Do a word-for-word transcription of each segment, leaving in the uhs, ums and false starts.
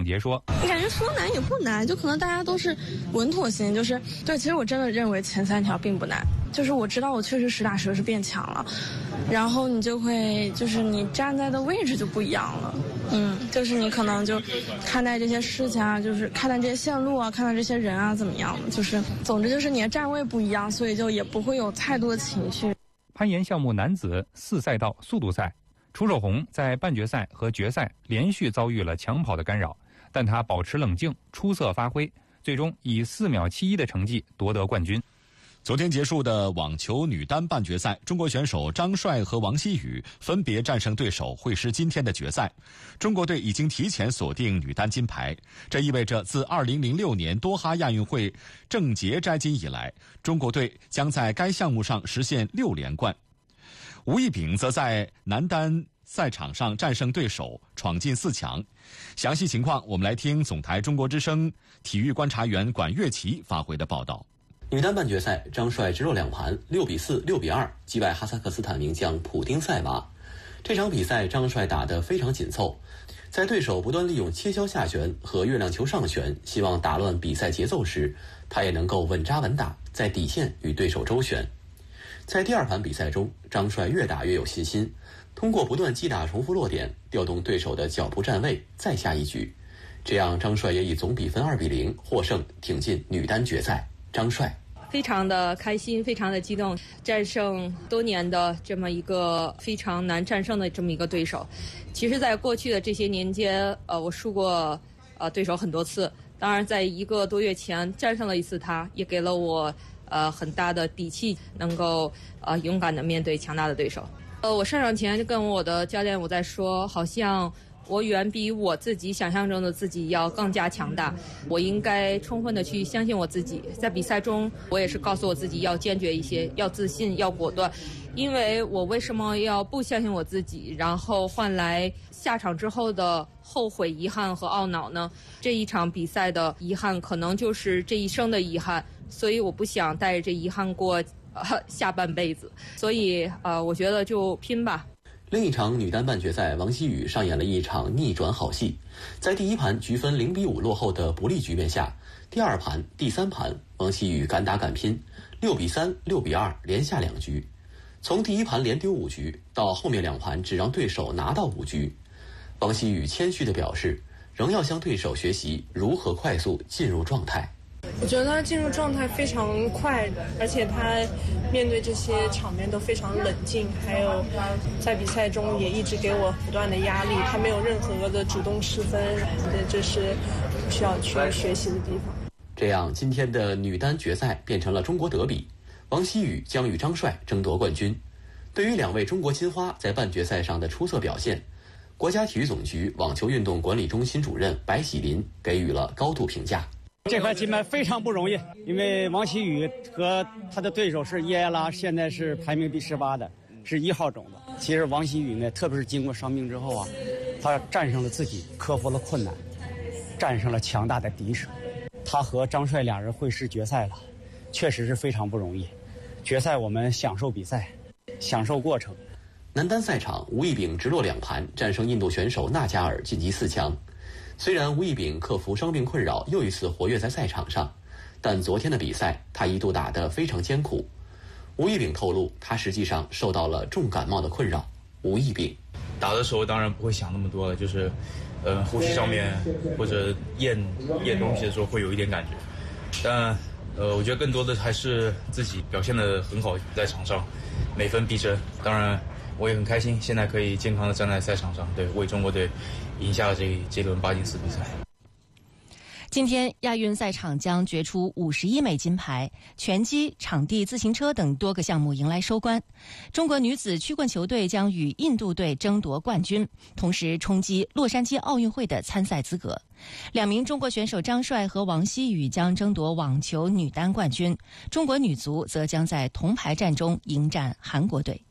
杰说：“ 感觉说难也不难，就可能大家都是稳妥型，就是对。其实我真的认为前三条并不难，就是我知道我确实实打实是变强了，然后你就会就是你站在的位置就不一样了，嗯，就是你可能就看待这些事情啊，就是看待这些线路啊，看待这些人啊怎么样的，就是总之就是你的站位不一样，所以就也不会有太多的情绪。” 攀岩项目男子四赛道速度赛，楚守宏在半决赛和决赛连续遭遇了抢跑的干扰，但他保持冷静，出色发挥，最终以四秒七一的成绩夺得冠军。 昨天结束的网球女单半决赛，中国选手张帅和王希雨分别战胜对手，会师今天的决赛。中国队已经提前锁定女单金牌，这意味着自二零零六年多哈亚运会郑捷摘金以来，中国队将在该项目上实现六连冠。吴亦丙则在男单赛场上战胜对手，闯进四强。详细情况，我们来听总台中国之声体育观察员管乐琪发回的报道。 女单半决赛，张帅直落两盘，六比四、六比二击败哈萨克斯坦名将普丁塞娃。这场比赛，张帅打得非常紧凑，在对手不断利用切削下旋和月亮球上旋，希望打乱比赛节奏时，他也能够稳扎稳打，在底线与对手周旋。在第二盘比赛中，张帅越打越有信心，通过不断击打重复落点，调动对手的脚步站位，再下一局。这样，张帅也以总比分二比零获胜，挺进女单决赛。张帅非常的开心，非常的激动，战胜多年的这么一个非常难战胜的这么一个对手。其实在过去的这些年间，呃，我输过呃对手很多次，当然在一个多月前战胜了一次他，也给了我呃很大的底气，能够呃勇敢的面对强大的对手。呃，我上场前就跟我的教练我在说，好像我远比我自己想象中的自己要更加强大，我应该充分的去相信我自己。在比赛中，我也是告诉我自己要坚决一些，要自信，要果断。因为我为什么要不相信我自己，然后换来下场之后的后悔、遗憾和懊恼呢？这一场比赛的遗憾，可能就是这一生的遗憾，所以我不想带着这遗憾过呃下半辈子。所以呃，我觉得就拼吧。 另一场女单半决赛，王希雨上演了一场逆转好戏。在第一盘局分零比五落后的不利局面下，第二盘、第三盘，王希雨敢打敢拼，六比三、六比二连下两局。从第一盘连丢五局到后面两盘只让对手拿到五局，王希雨谦虚地表示，仍要向对手学习如何快速进入状态。 我觉得他进入状态非常快，而且他面对这些场面都非常冷静，还有在比赛中也一直给我不断的压力，他没有任何的主动失分，这是需要去学习的地方。 这样，今天的女单决赛变成了中国德比，王希雨将与张帅争夺冠军。对于两位中国金花在半决赛上的出色表现，国家体育总局网球运动管理中心主任白喜林给予了高度评价。 这块金牌非常不容易，因为王希雨和他的对手是叶艾拉，现在是排名第十八的，是一号种子。其实王希雨呢，特别是经过伤病之后啊，他战胜了自己，克服了困难，战胜了强大的敌手。他和张帅两人会师决赛了，确实是非常不容易。决赛我们享受比赛，享受过程。 男单赛场，吴亦丙直落两盘战胜印度选手纳加尔晋级四强。虽然吴亦丙克服伤病困扰，又一次活跃在赛场上，但昨天的比赛他一度打得非常艰苦。吴亦丙透露，他实际上受到了重感冒的困扰。吴亦丙打的时候当然不会想那么多了，就是呃呼吸上面或者咽咽东西的时候会有一点感觉，但呃我觉得更多的还是自己表现得很好，在场上每分必争。当然我也很开心，现在可以健康的站在赛场上，对，为中国队赢下这这轮八进四比赛。 今天亚运赛场将决出五十一枚金牌，拳击、场地自行车等多个项目迎来收官。中国女子曲棍球队将与印度队争夺冠军，同时冲击洛杉矶奥运会的参赛资格。两名中国选手张帅和王希雨将争夺网球女单冠军，中国女足则将在铜牌战中迎战韩国队。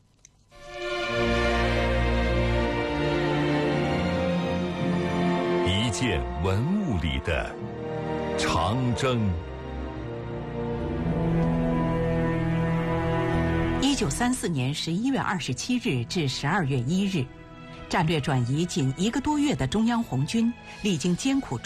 一件文物里的长征。 一九三四年十一月二十七日至十二月一日，战略转移仅一个多月的中央红军历经艰苦